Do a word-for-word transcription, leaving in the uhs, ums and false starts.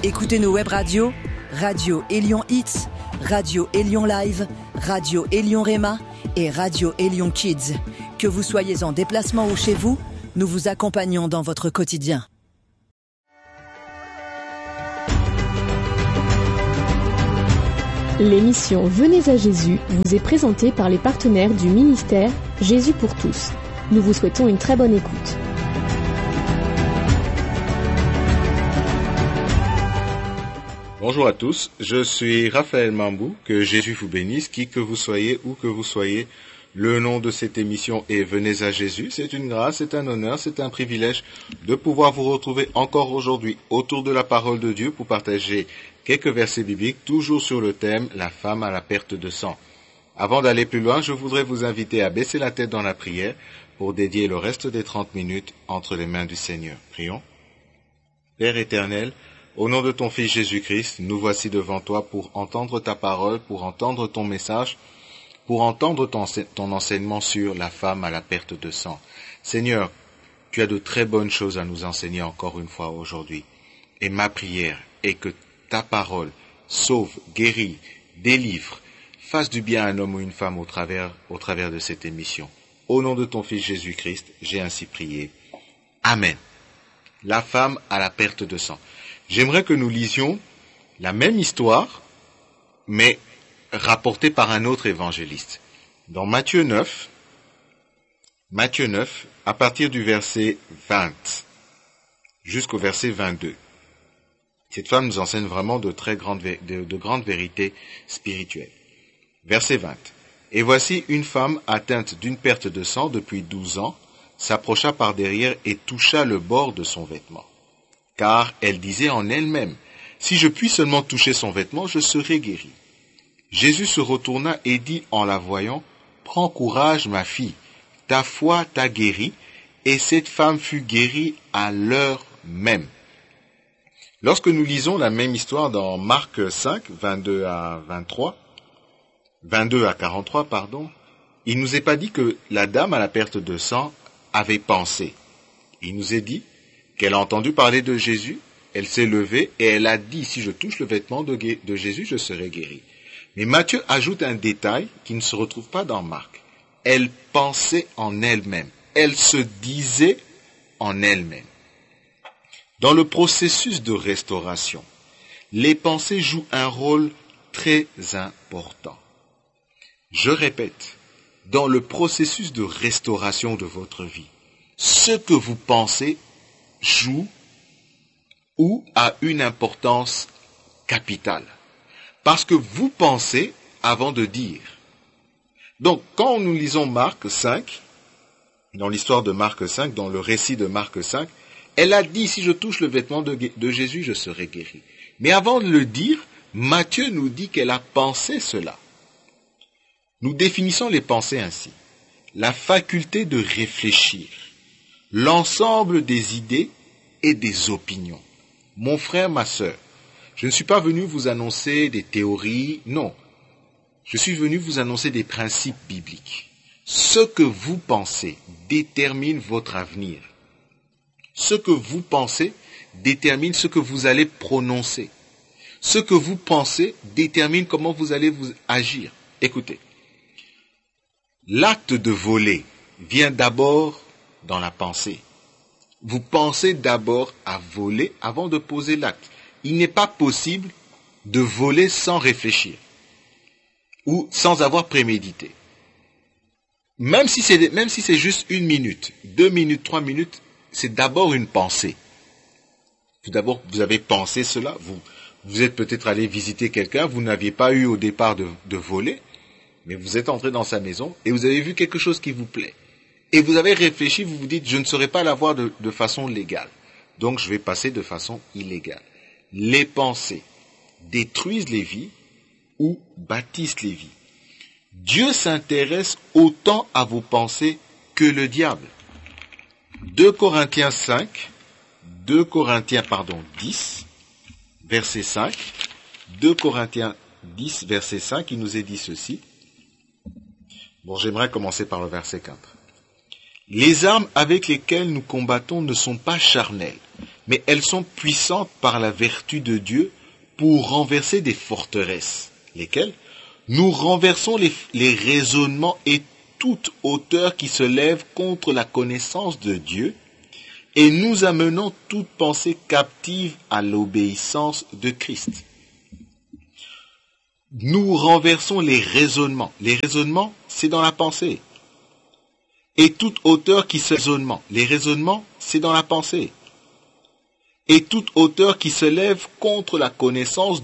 Écoutez nos web radios, Radio Élion Hits, Radio Élion Live, Radio Élion Réma et Radio Élion Kids. Que vous soyez en déplacement ou chez vous, nous vous accompagnons dans votre quotidien. L'émission Venez à Jésus vous est présentée par les partenaires du ministère Jésus pour tous. Nous vous souhaitons une très bonne écoute. Bonjour à tous, je suis Raphaël Mambou, que Jésus vous bénisse, qui que vous soyez, où que vous soyez. Le nom de cette émission est Venez à Jésus. C'est une grâce, c'est un honneur, c'est un privilège de pouvoir vous retrouver encore aujourd'hui autour de la parole de Dieu pour partager quelques versets bibliques, toujours sur le thème « La femme à la perte de sang ». Avant d'aller plus loin, je voudrais vous inviter à baisser la tête dans la prière pour dédier le reste des trente minutes entre les mains du Seigneur. Prions. Père éternel, au nom de ton Fils Jésus-Christ, nous voici devant toi pour entendre ta parole, pour entendre ton message, pour entendre ton, ton enseignement sur la femme à la perte de sang. Seigneur, tu as de très bonnes choses à nous enseigner encore une fois aujourd'hui. Et ma prière est que ta parole sauve, guérit, délivre, fasse du bien à un homme ou une femme au travers, au travers de cette émission. Au nom de ton Fils Jésus-Christ, j'ai ainsi prié. Amen. La femme à la perte de sang. J'aimerais que nous lisions la même histoire, mais rapportée par un autre évangéliste. Dans Matthieu neuf, Matthieu neuf, à partir du verset vingt jusqu'au verset vingt-deux. Cette femme nous enseigne vraiment de très grandes, de, de grandes vérités spirituelles. Verset vingt. Et voici une femme atteinte d'une perte de sang depuis douze ans, s'approcha par derrière et toucha le bord de son vêtement. Car elle disait en elle-même, si je puis seulement toucher son vêtement, je serai guérie. Jésus se retourna et dit en la voyant, prends courage, ma fille, ta foi t'a guérie, et cette femme fut guérie à l'heure même. Lorsque nous lisons la même histoire dans Marc cinq, vingt-deux à vingt-trois, vingt-deux à quarante-trois, pardon, il nous est pas dit que la dame à la perte de sang avait pensé. Il nous est dit qu'elle a entendu parler de Jésus, elle s'est levée et elle a dit, si je touche le vêtement de, de Jésus, je serai guérie. Mais Matthieu ajoute un détail qui ne se retrouve pas dans Marc. Elle pensait en elle-même. Elle se disait en elle-même. Dans le processus de restauration, les pensées jouent un rôle très important. Je répète, dans le processus de restauration de votre vie, ce que vous pensez joue ou a une importance capitale. Parce que vous pensez avant de dire. Donc, quand nous lisons Marc cinq, dans l'histoire de Marc cinq, dans le récit de Marc cinq, elle a dit, si je touche le vêtement de, de Jésus, je serai guérie. Mais avant de le dire, Matthieu nous dit qu'elle a pensé cela. Nous définissons les pensées ainsi. La faculté de réfléchir, l'ensemble des idées et des opinions. Mon frère, ma sœur, je ne suis pas venu vous annoncer des théories, non. Je suis venu vous annoncer des principes bibliques. Ce que vous pensez détermine votre avenir. Ce que vous pensez détermine ce que vous allez prononcer. Ce que vous pensez détermine comment vous allez vous agir. Écoutez, l'acte de voler vient d'abord dans la pensée. Vous pensez d'abord à voler avant de poser l'acte. Il n'est pas possible de voler sans réfléchir ou sans avoir prémédité. Même si c'est, même si c'est juste une minute, deux minutes, trois minutes, c'est d'abord une pensée. Tout d'abord, vous avez pensé cela, vous, vous êtes peut-être allé visiter quelqu'un, vous n'aviez pas eu au départ de, de voler, mais vous êtes entré dans sa maison et vous avez vu quelque chose qui vous plaît. Et vous avez réfléchi, vous vous dites, je ne saurais pas l'avoir de, de façon légale. Donc je vais passer de façon illégale. Les pensées détruisent les vies ou bâtissent les vies. Dieu s'intéresse autant à vos pensées que le diable. deux Corinthiens cinq, deux Corinthiens, pardon, dix, verset cinq, deux Corinthiens dix, verset cinq, il nous est dit ceci. Bon, j'aimerais commencer par le verset quatre. Les armes avec lesquelles nous combattons ne sont pas charnelles, mais elles sont puissantes par la vertu de Dieu pour renverser des forteresses, lesquelles nous renversons les, les raisonnements et toute hauteur qui se lève contre la connaissance de Dieu, et nous amenons toute pensée captive à l'obéissance de Christ. Nous renversons les raisonnements. Les raisonnements, c'est dans la pensée. Et toute hauteur qui se raisonnement. Les raisonnements, c'est dans la pensée. Et toute hauteur qui se lève contre la connaissance